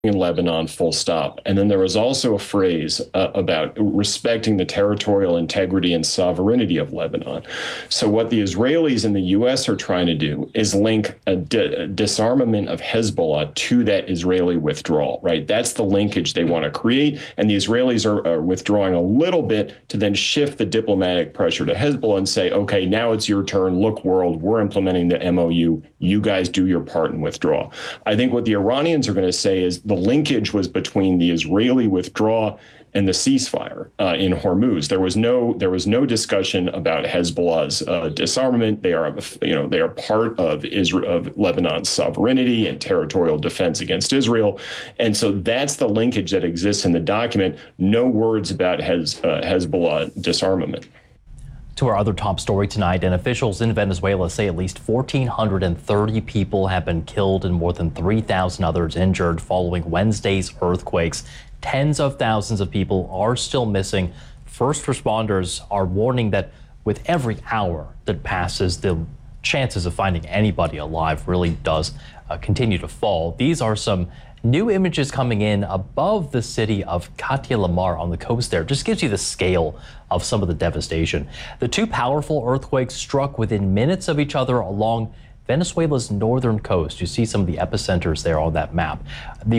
in Lebanon, full stop. And then there was also a phrase about respecting the territorial integrity and sovereignty of Lebanon. So what the Israelis and the U.S. are trying to do is link a disarmament of Hezbollah to that Israeli withdrawal, right? That's the linkage they want to create. And the Israelis are withdrawing a little bit to then shift the diplomatic pressure to Hezbollah and say, okay, now it's your turn. Look, world, we're implementing the MOU. You guys do your part and withdraw. I think what the Iranians are going to say is the linkage was between the Israeli withdrawal and the ceasefire in Hormuz. There was no discussion about Hezbollah's disarmament. They are part of Lebanon's sovereignty and territorial defense against Israel, and so that's the linkage that exists in the document. No words about Hezbollah disarmament. To our other top story tonight, and officials in Venezuela say at least 1,430 people have been killed and more than 3,000 others injured following Wednesday's earthquakes. Tens of thousands of people are still missing. First responders are warning that with every hour that passes, the chances of finding anybody alive really does continue to fall. These are some new images coming in above the city of Katia Lamar on the coast there. Just gives you the scale of some of the devastation. The two powerful earthquakes struck within minutes of each other along Venezuela's northern coast. You see some of the epicenters there on that map. The